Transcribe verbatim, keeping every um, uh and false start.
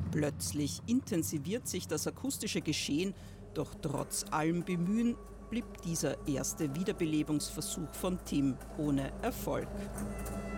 Plötzlich intensiviert sich das akustische Geschehen, doch trotz allem Bemühen blieb dieser erste Wiederbelebungsversuch von Tim ohne Erfolg.